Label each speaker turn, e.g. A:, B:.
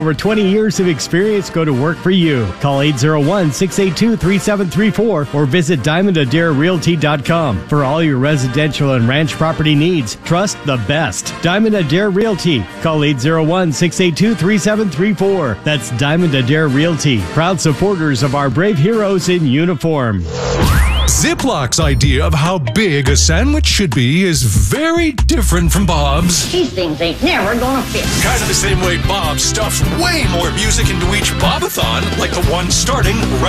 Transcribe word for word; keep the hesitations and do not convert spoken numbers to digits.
A: Over twenty years of experience go to work for you. Call eight zero one, six eight two, three seven three four or visit diamond adair realty dot com. For all your residential and ranch property needs, trust the best. Diamond Adair Realty. Call eight zero one, six eight two, three seven three four. That's Diamond Adair Realty. Proud supporters of our brave heroes in uniform.
B: Ziplock's idea of how big a sandwich should be is very different from Bob's.
C: These things ain't never gonna fit.
B: Kind of the same way Bob stuffs way more music into each Bobathon, like the one starting right